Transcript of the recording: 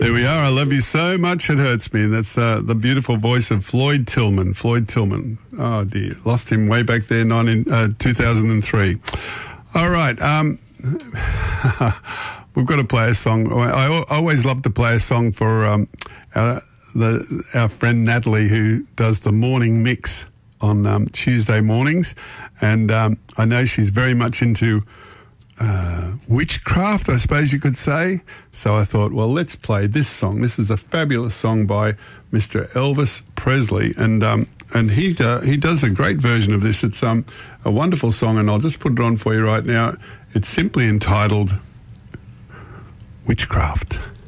There we are. I love you so much it hurts me. And that's the beautiful voice of Floyd Tillman. Floyd Tillman. Oh, dear. Lost him way back there, 2003. All right. We've got to play a song. I always love to play a song for our friend Natalie, who does the morning mix on Tuesday mornings. And I know she's very much into witchcraft, I suppose you could say. So I thought, well, let's play this song. This is a fabulous song by Mr. Elvis Presley, and he does a great version of this. It's a wonderful song, and I'll just put it on for you right now. It's simply entitled Witchcraft.